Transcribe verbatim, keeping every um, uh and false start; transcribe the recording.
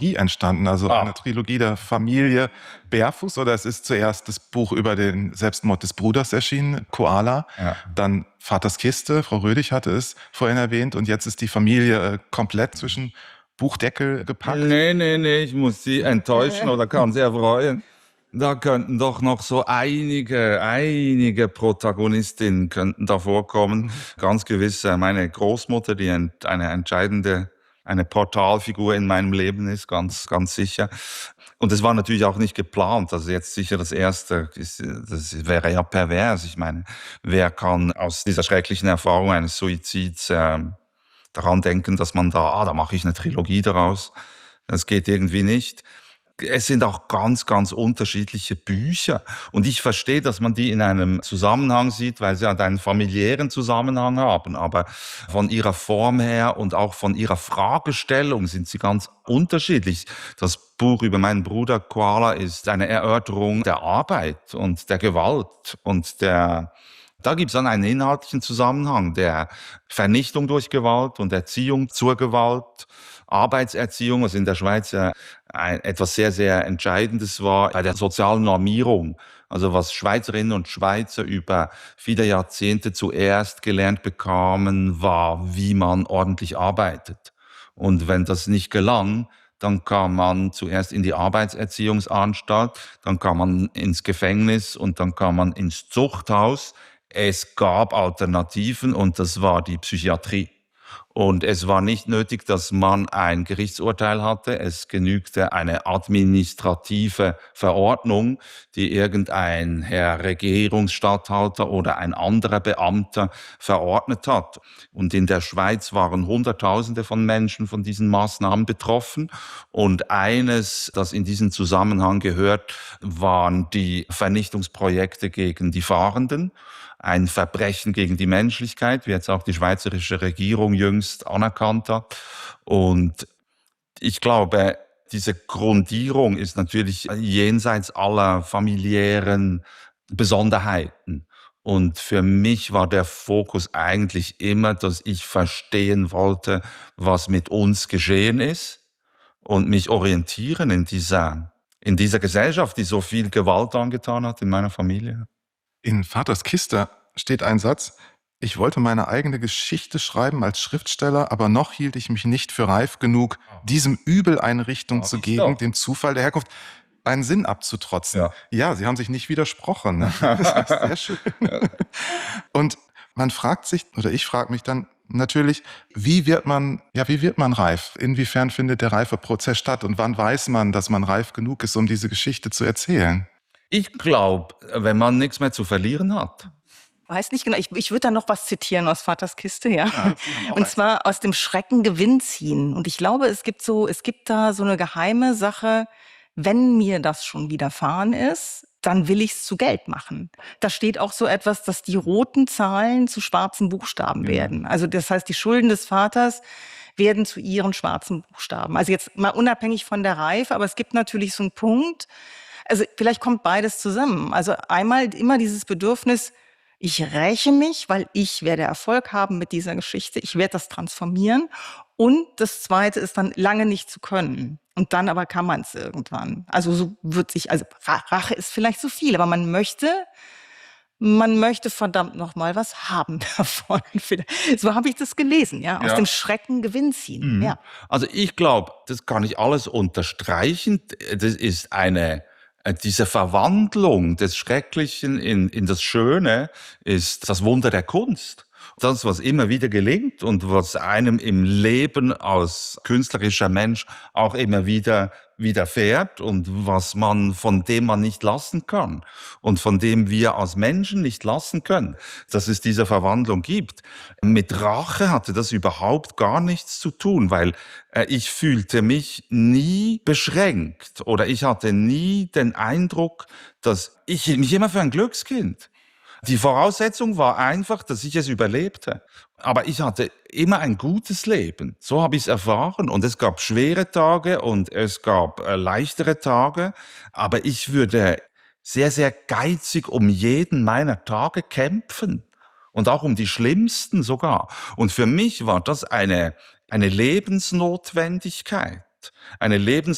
Trilogie entstanden, also Ah. eine Trilogie der Familie Berfuß, oder es ist zuerst das Buch über den Selbstmord des Bruders erschienen, Koala, Ja. dann Vaters Kiste, Frau Rödig hatte es vorhin erwähnt, und jetzt ist die Familie äh, komplett zwischen Buchdeckel gepackt. Nee, nee, nee, ich muss Sie enttäuschen oder kann Sie erfreuen. Da könnten doch noch so einige, einige Protagonistinnen könnten da vorkommen. Mhm. Ganz gewiss äh, meine Großmutter, die ent- eine entscheidende, eine Portalfigur in meinem Leben ist, ganz, ganz sicher. Und es war natürlich auch nicht geplant. Also jetzt sicher das Erste, ist, das wäre ja pervers. Ich meine, wer kann aus dieser schrecklichen Erfahrung eines Suizids äh, daran denken, dass man da, ah, da mache ich eine Trilogie daraus. Das geht irgendwie nicht. Es sind auch ganz, ganz unterschiedliche Bücher. Und ich verstehe, dass man die in einem Zusammenhang sieht, weil sie halt einen familiären Zusammenhang haben. Aber von ihrer Form her und auch von ihrer Fragestellung sind sie ganz unterschiedlich. Das Buch über meinen Bruder Koala ist eine Erörterung der Arbeit und der Gewalt und der Da gibt es dann einen inhaltlichen Zusammenhang der Vernichtung durch Gewalt und Erziehung zur Gewalt, Arbeitserziehung, was in der Schweiz ja ein, etwas sehr, sehr Entscheidendes war, bei der sozialen Normierung. Also was Schweizerinnen und Schweizer über viele Jahrzehnte zuerst gelernt bekamen, war, wie man ordentlich arbeitet. Und wenn das nicht gelang, dann kam man zuerst in die Arbeitserziehungsanstalt, dann kam man ins Gefängnis und dann kam man ins Zuchthaus. Es gab Alternativen und das war die Psychiatrie. Und es war nicht nötig, dass man ein Gerichtsurteil hatte. Es genügte eine administrative Verordnung, die irgendein Herr Regierungsstatthalter oder ein anderer Beamter verordnet hat. Und in der Schweiz waren Hunderttausende von Menschen von diesen Maßnahmen betroffen. Und eines, das in diesen Zusammenhang gehört, waren die Vernichtungsprojekte gegen die Fahrenden. Ein Verbrechen gegen die Menschlichkeit, wie jetzt auch die schweizerische Regierung jüngst anerkannt hat. Und ich glaube, diese Grundierung ist natürlich jenseits aller familiären Besonderheiten. Und für mich war der Fokus eigentlich immer, dass ich verstehen wollte, was mit uns geschehen ist und mich orientieren in dieser, in dieser Gesellschaft, die so viel Gewalt angetan hat in meiner Familie. In Vaters Kiste steht ein Satz: Ich wollte meine eigene Geschichte schreiben als Schriftsteller, aber noch hielt ich mich nicht für reif genug, diesem Übel eine Richtung Ja, zu ich geben, doch. dem Zufall der Herkunft einen Sinn abzutrotzen. Ja. Ja, Sie haben sich nicht widersprochen. Ne? Das ist sehr schön. Und man fragt sich, oder ich frage mich dann natürlich, wie wird man, ja, wie wird man reif? Inwiefern findet der Reifeprozess statt? Und wann weiß man, dass man reif genug ist, um diese Geschichte zu erzählen? Ich glaube, wenn man nichts mehr zu verlieren hat. Weiß nicht genau, ich, ich würde da noch was zitieren aus Vaters Kiste, ja. Ja, Und zwar aus dem Schrecken Gewinn ziehen. Und ich glaube, es gibt so, es gibt da so eine geheime Sache, wenn mir das schon widerfahren ist, dann will ich es zu Geld machen. Da steht auch so etwas, dass die roten Zahlen zu schwarzen Buchstaben Genau. werden. Also das heißt, die Schulden des Vaters werden zu ihren schwarzen Buchstaben. Also jetzt mal unabhängig von der Reife, aber es gibt natürlich so einen Punkt, also vielleicht kommt beides zusammen. Also einmal immer dieses Bedürfnis, ich räche mich, weil ich werde Erfolg haben mit dieser Geschichte. Ich werde das transformieren. Und das Zweite ist dann lange nicht zu können. Und dann aber kann man es irgendwann. Also so wird sich, also Rache ist vielleicht zu viel, aber man möchte, man möchte verdammt noch mal was haben davon. So habe ich das gelesen, ja, aus Ja. dem Schrecken Gewinn ziehen. Mhm. Ja. Also ich glaube, das kann ich alles unterstreichen. Das ist eine, äh, diese Verwandlung des Schrecklichen in, in das Schöne ist das Wunder der Kunst. Das, was immer wieder gelingt und was einem im Leben als künstlerischer Mensch auch immer wieder widerfährt und was man, von dem man nicht lassen kann und von dem wir als Menschen nicht lassen können, dass es diese Verwandlung gibt. Mit Rache hatte das überhaupt gar nichts zu tun, weil äh, ich fühlte mich nie beschränkt oder ich hatte nie den Eindruck, dass ich hielt mich immer für ein Glückskind. Die Voraussetzung war einfach, dass ich es überlebte. Aber ich hatte immer ein gutes Leben. So habe ich es erfahren. Und es gab schwere Tage und es gab äh, leichtere Tage. Aber ich würde sehr, sehr geizig um jeden meiner Tage kämpfen. Und auch um die schlimmsten sogar. Und für mich war das eine, eine Lebensnotwendigkeit. Eine Lebensnotwendigkeit.